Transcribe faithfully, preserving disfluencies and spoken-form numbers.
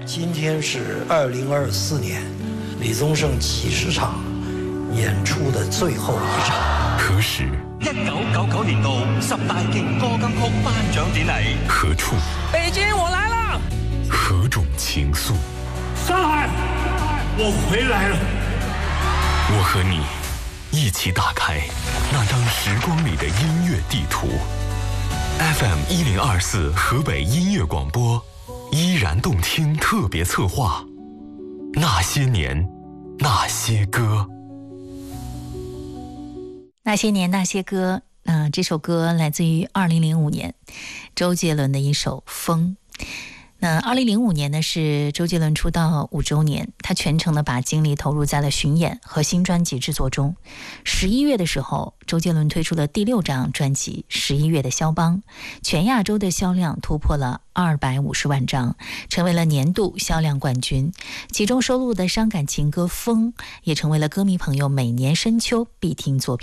今天是二零二四年李宗盛几十场演出的最后一场。 何时？ 一九九九年度十大勁歌金曲頒獎典禮。 何處？ 北京，我來了。 何種情愫？ 上海，我回來了。 我和你一起打開那張時光裡的音樂地圖。F M 一零二四河北音樂廣播，依然動聽特別策劃。那些年，那些歌。 那些年那些歌，那、呃、这首歌来自于二零零五年周杰伦的一首《风》。那二零零五年呢是周杰伦出道五周年，他全程的把精力投入在了巡演和新专辑制作中。十一月的时候，周杰伦推出了第六张专辑《十一月的肖邦》，全亚洲的销量突破了二百五十万张，成为了年度销量冠军。其中收录的伤感情歌《风》也成为了歌迷朋友每年深秋必听作品。